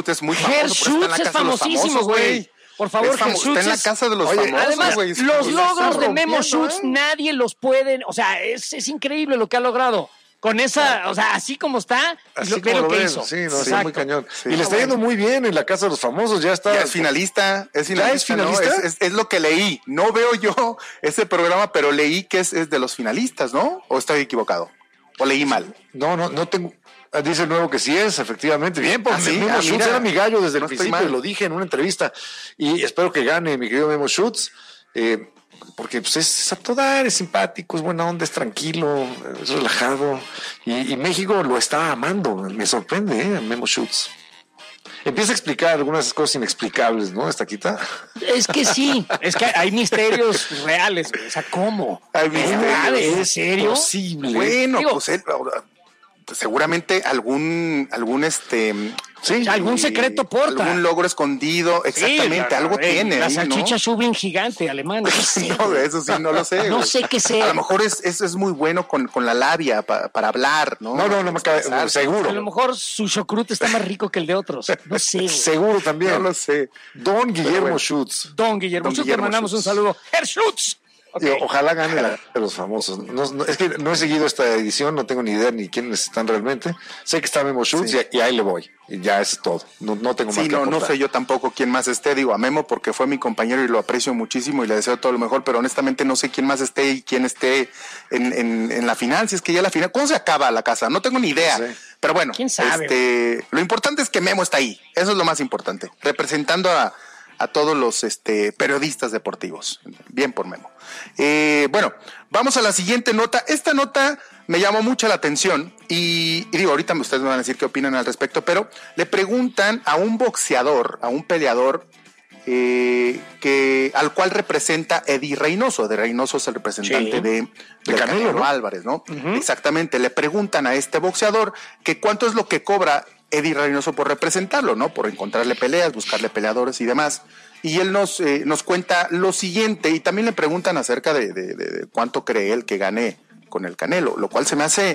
Schultz es muy famoso. Herr Schultz es famosísimo, güey. Por favor, Herr Schultz está en la casa de los famosos. Además, güey. los logros de Memo Schultz, ¿eh? nadie los puede. O sea, es increíble lo que ha logrado. Con esa, o sea, así como está, ve lo que hizo. Sí, no, sí, muy cañón. Sí. Y le está yendo muy bien en la casa de los famosos, ya está. Ya es finalista. ¿Ya es finalista? ¿No? Es lo que leí. No veo yo ese programa, pero leí que es de los finalistas, ¿no? ¿O estoy equivocado? ¿O leí mal? No tengo. Dice el nuevo que sí es, efectivamente. Bien, porque Memo Schutz era mi gallo desde el principio, lo dije en una entrevista. Y espero que gane mi querido Memo Schutz. Porque pues es a todo dar, es simpático, es buena onda, es tranquilo, es relajado. Y México lo está amando. Me sorprende, Memo Schutz. Empieza a explicar algunas cosas inexplicables, ¿no? Esta quita. Es que sí, es que hay misterios reales, güey. O sea, ¿cómo? Hay misterios. ¿En serio? Posible. Bueno, pues él, seguramente algún sí, algún secreto porta. Algún logro escondido, exactamente, sí, algo tiene. La ahí, salchicha ¿no? Schubin gigante alemana. No, eso sí, no lo sé. No sé qué sea. A lo mejor es muy bueno con la labia para hablar, ¿no? No me cabe, seguro. A lo mejor su chocrut está más rico que el de otros. No sé. Seguro también. No lo sé. Don Guillermo Schutz. Don Guillermo Schutz, te mandamos un saludo. ¡Herr Schutz! Okay. Ojalá gane la de los famosos. Es que no he seguido esta edición, no tengo ni idea ni quiénes están realmente. Sé que está Memo Schutz y ahí le voy. Y ya es todo. No tengo más que aportar. No sé yo tampoco quién más esté. Digo, a Memo porque fue mi compañero y lo aprecio muchísimo y le deseo todo lo mejor, pero honestamente no sé quién más esté y quién esté en la final. Si es que ya la final, ¿cuándo se acaba la casa? No tengo ni idea. Sí. Pero bueno, ¿quién sabe? Lo importante es que Memo está ahí. Eso es lo más importante. Representando a todos los periodistas deportivos. Bien por Memo. Bueno, vamos a la siguiente nota. Esta nota me llamó mucho la atención y digo, ahorita ustedes me van a decir qué opinan al respecto, pero le preguntan a un boxeador, a un peleador al cual representa Eddie Reynoso. De Reynoso es el representante de Canelo, ¿no? Álvarez, ¿no? Uh-huh. Exactamente. Le preguntan a este boxeador que cuánto es lo que cobra Eddie Reynoso por representarlo, ¿no? Por encontrarle peleas, buscarle peleadores y demás. Y él nos cuenta lo siguiente, y también le preguntan acerca de cuánto cree él que gane con el Canelo, lo cual se me hace